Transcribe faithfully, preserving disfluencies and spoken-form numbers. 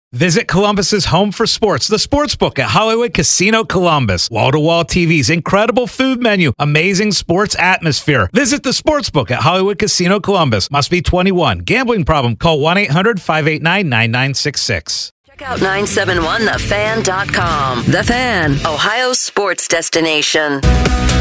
Visit Columbus's home for sports, the Sportsbook at Hollywood Casino Columbus. Wall-to-wall T Vs, incredible food menu, amazing sports atmosphere. Visit the Sportsbook at Hollywood Casino Columbus. Must be twenty-one. Gambling problem? Call one eight hundred five eight nine nine nine six six. Check out nine seven one the fan dot com. The Fan, Ohio's sports destination.